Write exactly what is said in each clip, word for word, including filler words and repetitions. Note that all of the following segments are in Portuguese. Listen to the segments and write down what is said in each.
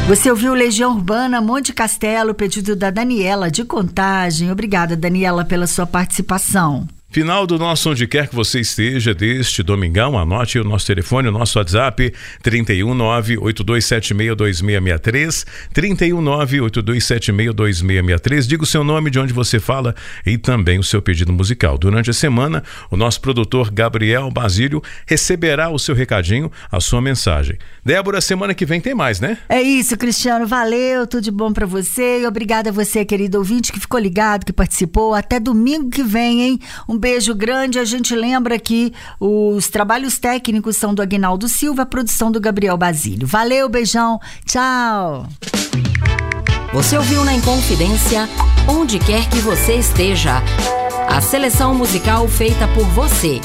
Você ouviu Legião Urbana, Monte Castelo, pedido da Daniela de Contagem. Obrigada, Daniela, pela sua participação. Final do nosso Onde Quer Que Você Esteja deste domingão. Anote o nosso telefone, o nosso WhatsApp, trinta e um, nove oito dois sete seis dois seis seis três, trinta e um, nove oito dois sete seis dois seis seis três. Diga o seu nome, de onde você fala e também o seu pedido musical. Durante a semana, o nosso produtor Gabriel Basílio receberá o seu recadinho, a sua mensagem. Débora, semana que vem tem mais, né? É isso, Cristiano. Valeu, tudo de bom pra você. E obrigada a você, querido ouvinte, que ficou ligado, que participou. Até domingo que vem, hein? Um beijo grande. A gente lembra que os trabalhos técnicos são do Aguinaldo Silva, a produção do Gabriel Basílio. Valeu, beijão. Tchau. Você ouviu na Inconfidência, Onde Quer Que Você Esteja. A seleção musical feita por você.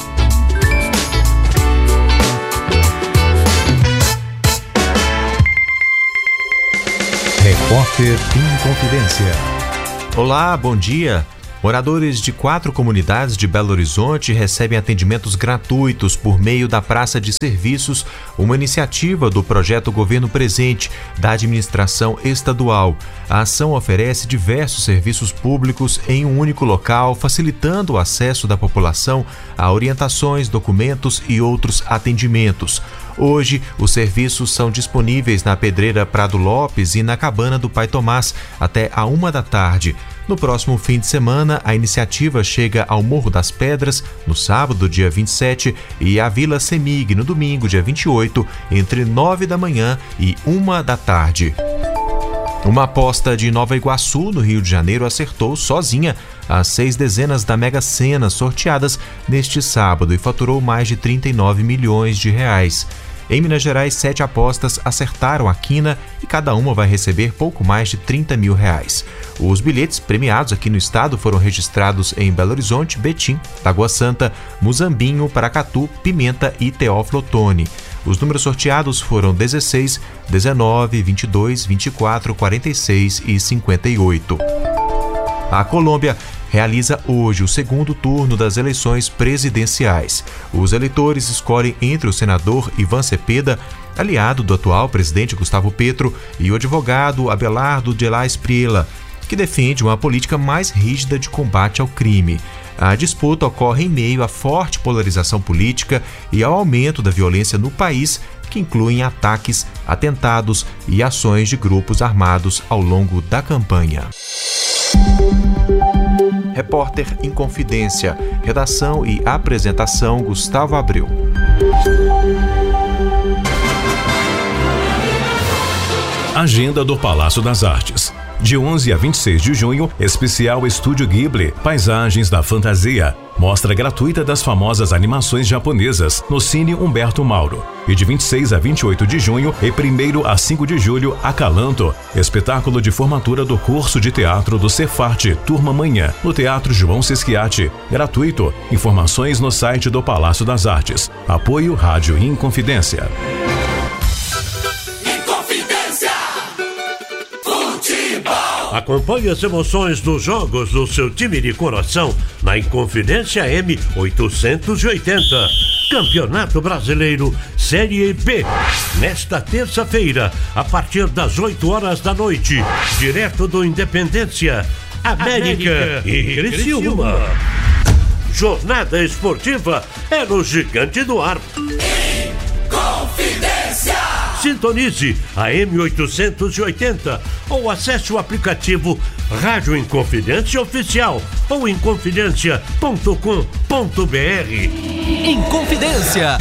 Repórter Inconfidência. Olá, bom dia. Moradores de quatro comunidades de Belo Horizonte recebem atendimentos gratuitos por meio da Praça de Serviços, uma iniciativa do projeto Governo Presente, da administração estadual. A ação oferece diversos serviços públicos em um único local, facilitando o acesso da população a orientações, documentos e outros atendimentos. Hoje, os serviços são disponíveis na Pedreira Prado Lopes e na Cabana do Pai Tomás até a uma da tarde. No próximo fim de semana, a iniciativa chega ao Morro das Pedras, no sábado, dia vinte e sete, e à Vila Semig, no domingo, dia vinte e oito, entre nove da manhã e uma da tarde. Uma aposta de Nova Iguaçu, no Rio de Janeiro, acertou sozinha as seis dezenas da Mega Sena sorteadas neste sábado e faturou mais de trinta e nove milhões de reais. Em Minas Gerais, sete apostas acertaram a quina e cada uma vai receber pouco mais de trinta mil reais. Os bilhetes premiados aqui no estado foram registrados em Belo Horizonte, Betim, Lagoa Santa, Muzambinho, Paracatu, Pimenta e Teófilo Otoni. Os números sorteados foram dezesseis, dezenove, vinte e dois, vinte e quatro, quarenta e seis e cinquenta e oito. A Colômbia realiza hoje o segundo turno das eleições presidenciais. Os eleitores escolhem entre o senador Ivan Cepeda, aliado do atual presidente Gustavo Petro, e o advogado Abelardo de la Espriella, que defende uma política mais rígida de combate ao crime. A disputa ocorre em meio à forte polarização política e ao aumento da violência no país, que incluem ataques, atentados e ações de grupos armados ao longo da campanha. Repórter Inconfidência. Redação e apresentação Gustavo Abreu. Agenda do Palácio das Artes. De onze a vinte e seis de junho, especial Estúdio Ghibli, Paisagens da Fantasia. Mostra gratuita das famosas animações japonesas no Cine Humberto Mauro. E de vinte e seis a vinte e oito de junho e primeiro a cinco de julho, Acalanto, espetáculo de formatura do curso de teatro do Cefarte, Turma Manhã, no Teatro João Sesquiati. Gratuito. Informações no site do Palácio das Artes. Apoio Rádio Inconfidência. Acompanhe as emoções dos jogos do seu time de coração na Inconfidência M oitocentos e oitenta. Campeonato Brasileiro Série B. Nesta terça-feira, a partir das oito horas da noite, direto do Independência, América, América e Criciúma. Jornada esportiva é no Gigante do Ar. Inconfidência! Sintonize a M oitocentos e oitenta ou acesse o aplicativo Rádio Inconfidência Oficial ou inconfidência ponto com ponto b r. Inconfidência.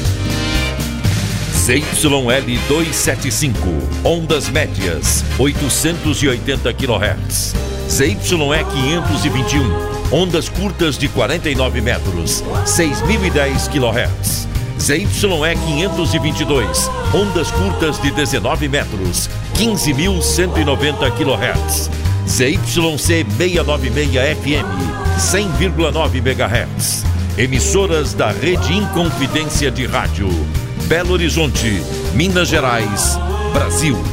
Z Y L duzentos e setenta e cinco, ondas médias, oitocentos e oitenta quilohertz. Z Y E quinhentos e vinte e um, ondas curtas de quarenta e nove metros, seis mil e dez quilohertz. Z Y E quinhentos e vinte e dois, ondas curtas de dezenove metros, quinze mil cento e noventa quilohertz. Z Y C seiscentos e noventa e seis F M, cem vírgula nove megahertz. Emissoras da Rede Inconfidência de Rádio. Belo Horizonte, Minas Gerais, Brasil.